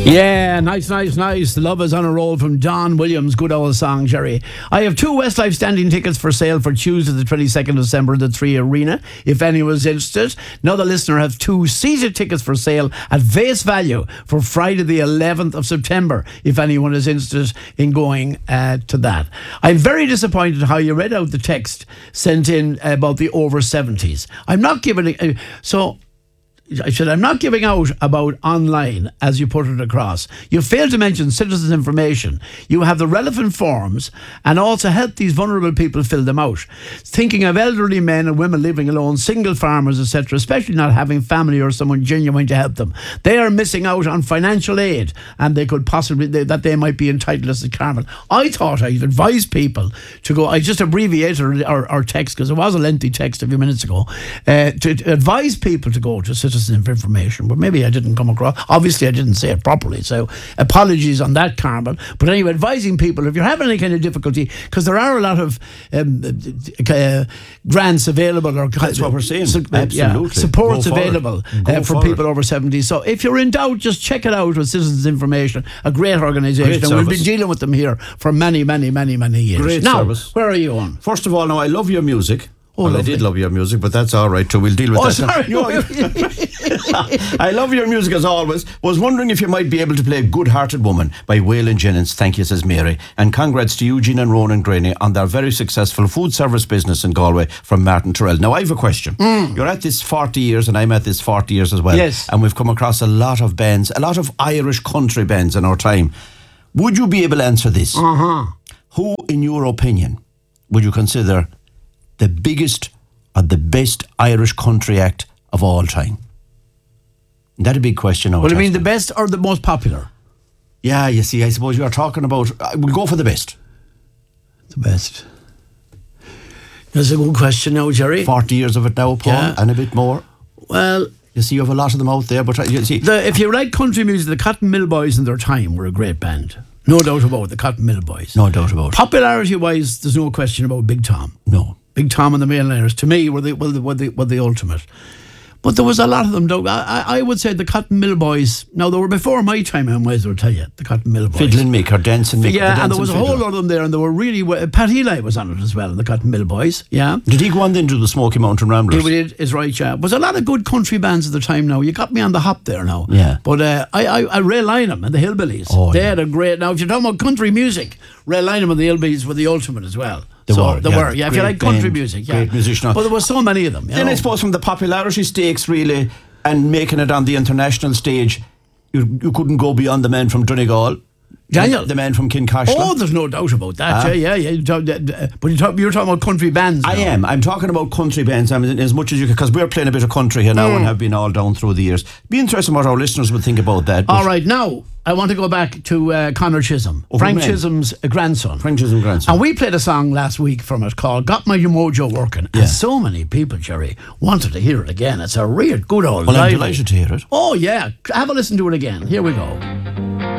Yeah, nice. Love is on a roll from John Williams. Good old song, Jerry. I have 2 Westlife standing tickets for sale for Tuesday the 22nd of December at the 3 Arena, if anyone's interested. Another listener has 2 seated tickets for sale at face value for Friday the 11th of September, if anyone is interested in going to that. I'm very disappointed how you read out the text sent in about the over 70s. I'm not giving it... I'm not giving out about online as you put it across. You fail to mention citizens' information. You have the relevant forms and also help these vulnerable people fill them out. Thinking of elderly men and women living alone, single farmers, etc., especially not having family or someone genuine to help them. They are missing out on financial aid and they could possibly, that they might be entitled as a Carmel. I thought I'd advise people to go, I just abbreviated our text because it was a lengthy text a few minutes ago, to advise people to go to citizens information, but maybe I didn't come across. Obviously, I didn't say it properly, so apologies on that, Carmel. But anyway, advising people if you're having any kind of difficulty, because there are a lot of grants available, or that's what we're saying. Absolutely, supports available for people over 70. So if you're in doubt, just check it out with Citizens Information, a great organisation, and we've been dealing with them here for many years. Great now, service. Where are you on? First of all, now I love your music. Oh, I did love your music, but that's all right too. We'll deal with that. Sorry. No, I love your music as always. Was wondering if you might be able to play Good Hearted Woman by Waylon Jennings. Thank you, says Mary. And congrats to Eugene and Ronan Graney on their very successful food service business in Galway, from Martin Terrell. Now I have a question. You're at this 40 years and I'm at this 40 years as well. Yes. And we've come across a lot of bands, a lot of Irish country bands in our time. Would you be able to answer this? Who, in your opinion, would you consider the biggest or the best Irish country act of all time? That's a big question. Well, I mean the best or the most popular? Yeah, you see, I suppose you're talking about... we'll go for the best. The best. That's a good question now, Jerry. 40 years of it now, Paul, and a bit more. Well... You see, you have a lot of them out there, but you see... if you like country music, the Cotton Mill Boys in their time were a great band. No doubt about it, the Cotton Mill Boys. No doubt about it. Popularity-wise, there's no question about Big Tom. No. Big Tom and the Millionaires, to me, were the ultimate. But there was a lot of them, Doug. I would say the Cotton Mill Boys. Now, they were before my time, I might as well tell you, the Cotton Mill Boys. Fiddling Mick or Dancing Mick. Yeah, and there was a whole lot of them there, and they were really... Pat Eli was on it as well, in the Cotton Mill Boys, yeah. Did he go on then to the Smoky Mountain Ramblers? He did, is right, yeah. There was a lot of good country bands at the time now. You got me on the hop there now. Yeah. But I Ray Lynham and the Hillbillies. Oh, they had a great... Now, if you're talking about country music, Ray Lynham and the Hillbillies were the ultimate as well. They were, if you like country music, yeah. Great musician. But there were so many of them. Then I suppose from the popularity stakes, really, and making it on the international stage, you couldn't go beyond the man from Donegal. Daniel. The man from Kincashla. Oh, there's no doubt about that. Yeah. But you're talking about country bands now. I am. I'm talking about country bands. I mean, as much as you can, because we're playing a bit of country here now and have been all down through the years. Be interesting what our listeners would think about that. All right, now I want to go back to Conor Chisholm, Frank Chisholm's grandson. Frank Chisholm's grandson. And we played a song last week from it called "Got My Mojo Working," and so many people, Jerry, wanted to hear it again. It's a real good old. Well, I'm delighted to hear it. Oh yeah, have a listen to it again. Here we go.